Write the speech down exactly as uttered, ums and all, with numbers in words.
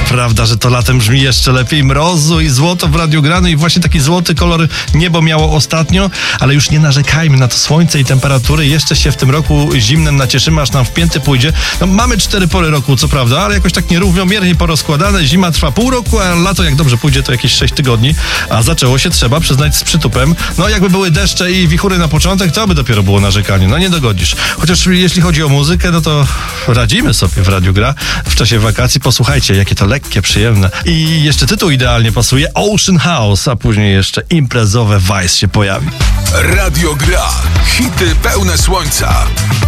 Prawda, że to latem brzmi jeszcze lepiej. Mrozu i złoto w Radiu Gra. No i właśnie taki złoty kolor niebo miało ostatnio, ale już nie narzekajmy na to słońce i temperatury. Jeszcze się w tym roku zimnem nacieszymy, aż nam w pięty pójdzie. No mamy cztery pory roku, co prawda, ale jakoś tak nierównomiernie porozkładane. Zima trwa pół roku, a lato jak dobrze pójdzie to jakieś sześć tygodni. A zaczęło się, trzeba przyznać, z przytupem. No jakby były deszcze i wichury na początek, to by dopiero było narzekanie. No nie dogodzisz. Chociaż jeśli chodzi o muzykę, no to radzimy sobie w Radiu Gra w czasie wakacji. Posłuchajcie, jakie to lekkie, przyjemne. I jeszcze tytuł idealnie pasuje. Ocean House, a później jeszcze imprezowe Vice się pojawi. Radio Gra. Hity pełne słońca.